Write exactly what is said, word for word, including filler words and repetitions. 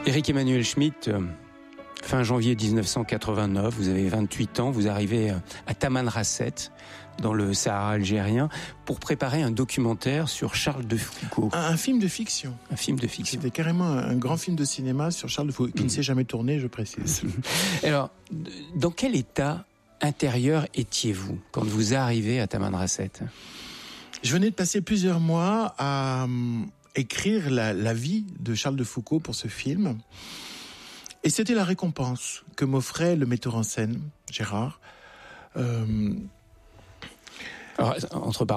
Éric Emmanuel Schmitt, euh, fin janvier dix-neuf cent quatre-vingt-neuf, vous avez vingt-huit ans, vous arrivez à Tamanrasset, dans le Sahara algérien, pour préparer un documentaire sur Charles de Foucault. Un, un film de fiction. Un film de fiction. C'était carrément un, un grand film de cinéma sur Charles de Foucault, qui mmh. ne s'est jamais tourné, je précise. Alors, dans quel état intérieur étiez-vous quand vous arrivez à Tamanrasset ? Je venais de passer plusieurs mois à um, écrire la, la vie de Charles de Foucault pour ce film. Et c'était la récompense que m'offrait le metteur en scène, Gérard. Euh... Alors, entre